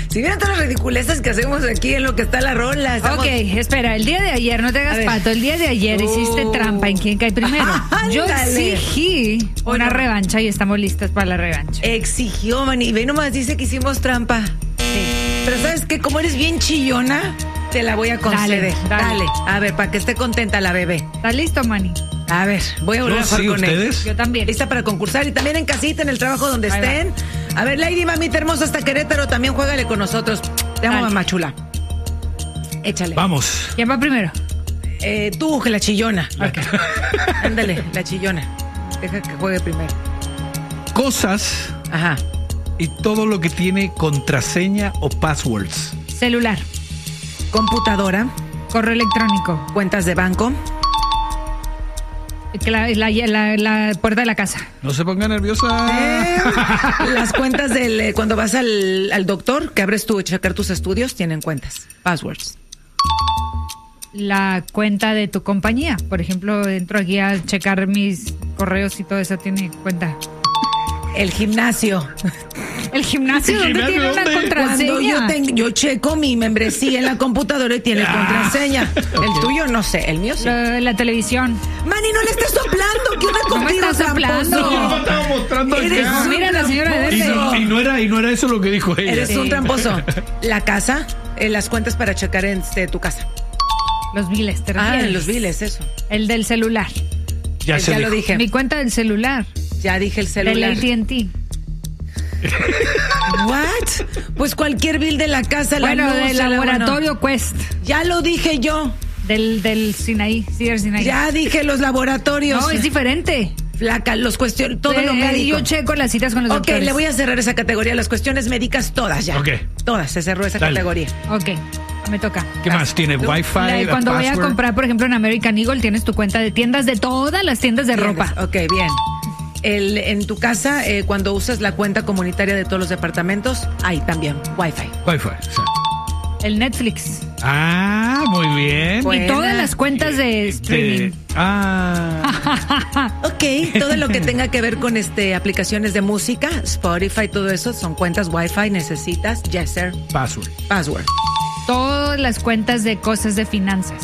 Si vieron todas las ridiculeces que hacemos aquí en lo que está la rola. Ok, espera, el día de ayer, no te hagas pato, el día de ayer hiciste trampa en quién cae primero. Yo exigí una revancha y estamos listas para la revancha. Exigió, Manny. Ve nomás, dice que hicimos trampa. Sí. Pero ¿sabes qué? Como eres bien chillona, te la voy a conceder. Dale. A ver, para que esté contenta la bebé. ¿Estás listo, Manny? A ver, voy a volver a jugar con ¿ustedes? Yo también. Lista para concursar y también en casita, en el trabajo donde Ahí estén. A ver, Lady, mamita hermosa, hasta Querétaro, también juégale con nosotros. Te amo, mamá chula. Échale. Vamos. ¿Quién va primero? Tú, la chillona. Ok. Ándale, la chillona. Deja que juegue primero. Cosas Ajá. y todo lo que tiene contraseña o passwords. Celular, Computadora, correo electrónico, cuentas de banco, la puerta de la casa. No se ponga nerviosa. las cuentas del cuando vas al doctor, que abres tu checar tus estudios, tienen cuentas, passwords. La cuenta de tu compañía. Por ejemplo, entro aquí a checar mis correos y todo eso tiene cuenta. El gimnasio. ¿El gimnasio dónde tiene una contraseña? Cuando yo checo mi membresía en la computadora y tiene contraseña. El tuyo no sé, el mío sí. La televisión. Manny, no le estés soplando, que una No me contigo, estás soplando. tramposo. Yo estaba mostrando Eres acá. un Mira la señora de tramposo. Y no era eso lo que dijo ella. Eres un tramposo. La casa, las cuentas para checar en tu casa. Los biles, ¿te refieres? Los biles, eso. El del celular. Ya se Ya dijo. lo dije. Mi cuenta del celular. Ya dije el Del celular. AT&T. ¿What? Pues cualquier bill de la casa, la Bueno, luz, del el agua, laboratorio no. Quest. Ya lo dije yo. Del Sinaí. Sears Sinaí. Ya dije los laboratorios. No, es diferente. Flaca, los cuestiones, todo lo médico. Yo checo las citas con los Ok, doctores. le voy a cerrar esa categoría. Las cuestiones médicas, todas ya. Ok. Todas, se cerró esa Dale. categoría. Ok, me toca. ¿Qué más? ¿Tiene Wi-Fi? Cuando voy a password? comprar, por ejemplo, en American Eagle, tienes tu cuenta de tiendas de todas las tiendas de ropa. Ok, bien. En tu casa, cuando usas la cuenta comunitaria de todos los departamentos, hay también Wi-Fi. Wi-Fi, exacto. El Netflix. Ah, muy bien. Buena. Y todas las cuentas de streaming. Ok, todo lo que tenga que ver con aplicaciones de música, Spotify, todo eso, son cuentas Wi-Fi, necesitas, yes sir, Password. password. Todas las cuentas de cosas de finanzas.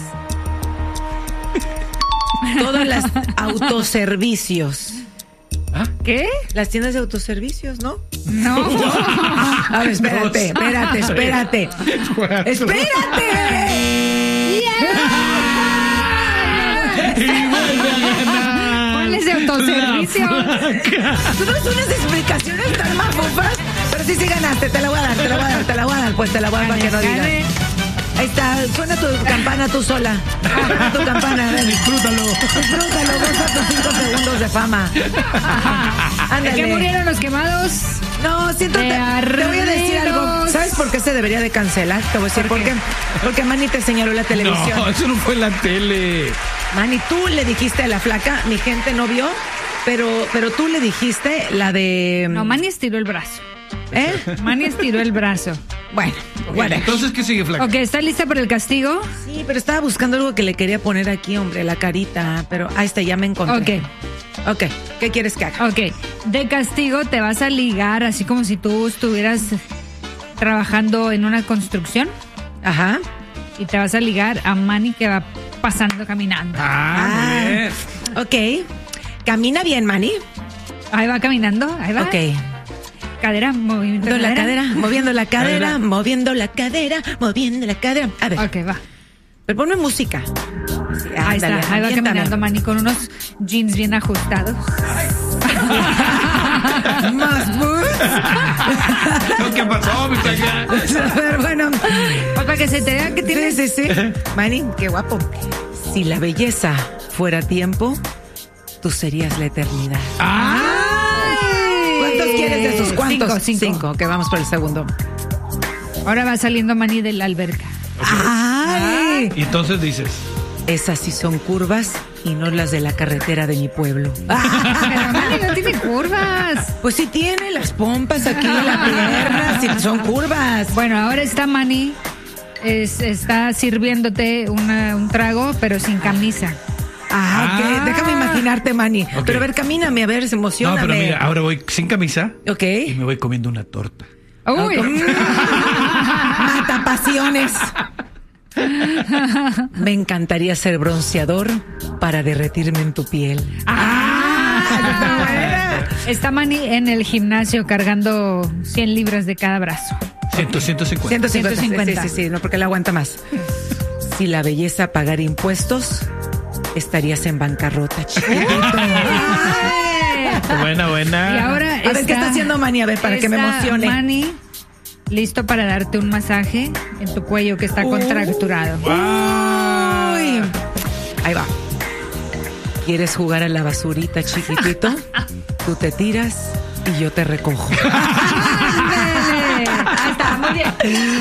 Todas las autoservicios. ¿Qué? Las tiendas de autoservicios, ¿no? No. A ver, espérate. ¿Cuáles de autoservicio? Tú no das unas explicaciones tan mafufas, pero sí ganaste, te la voy a dar, pues te la voy a dar para que no digas. Ahí está, suena tu campana tú sola. Tu campana, a ver. Disfrútalo. Goza tus 5 segundos de fama. Ándale. ¿Que murieron los quemados? No, siento te voy a decir algo. Arreglos. ¿Sabes por qué se debería de cancelar? Te voy a decir por qué. Porque Manny te señaló la televisión. No, eso no fue en la tele. Manny, tú le dijiste a la flaca, mi gente no vio, pero tú le dijiste la de... No, Manny estiró el brazo. ¿Eh? Manny estiró el brazo. Bueno, whatever. Entonces, ¿qué sigue, flaca? Ok, ¿está lista para el castigo? Sí, pero estaba buscando algo que le quería poner aquí, hombre, la carita, pero ahí está, ya me encontré. Ok, ¿qué quieres que haga? Ok, de castigo te vas a ligar así como si tú estuvieras trabajando en una construcción Ajá. y te vas a ligar a Manny que va pasando caminando. Muy bien. Ok. Camina bien, Manny. Ahí va caminando, ahí va. Ok. Cadera, movimiento de Moviendo la cadera. A ver, Ok, va. pero ponme música. Sí, Ahí ándale, está, ahí va aviéntame. caminando Manny con unos jeans bien ajustados. Más boots. ¿Qué pasó, mi flaca? Pero bueno. Pues para que se te vea que tienes... Sí. Manny, qué guapo. Si la belleza fuera tiempo, tú serías la eternidad. ¿Cuántos quieres de esos? ¿Cuántos? Cinco. Ok, vamos por el segundo. Ahora va saliendo Manny de la alberca. ¡Ay! Y entonces dices, Esas sí son curvas y no las de la carretera de mi pueblo. Pero Manny no tiene curvas. Pues sí tiene las pompas aquí en la pierna, sí son curvas. Bueno, ahora está Manny, está sirviéndote un trago, pero sin camisa. Ok, déjame imaginarte, Manny. Ok. Pero a ver, camíname, a ver, no, emocioname. pero mira, ahora voy sin camisa Ok. y me voy comiendo una torta. Uy. Mata pasiones. Me encantaría ser bronceador para derretirme en tu piel. Está Manny en el gimnasio cargando 100 libras de cada brazo. 150. 150. Sí, no, porque él aguanta más. Si la belleza pagara impuestos, estarías en bancarrota, chiquitito. Buena. Y ahora a ver, ¿qué está haciendo Manny? A ver, para que me emocione. Manny, listo para darte un masaje en tu cuello que está contracturado. Uy. Ahí va. ¿Quieres jugar a la basurita, chiquitito? Tú te tiras y yo te recojo. Ahí está, muy bien.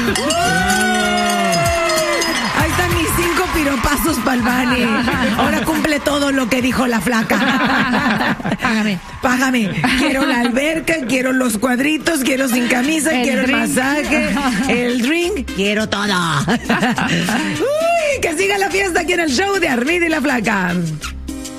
Ahí están mis 5 piropazos para el Manny. Ahora cumple todo lo que dijo la flaca. Págame. Quiero la alberca, quiero los cuadritos, quiero sin camisa, quiero el masaje, el drink, quiero todo. Uy, que siga la fiesta aquí en el show de Armida y la Flaca.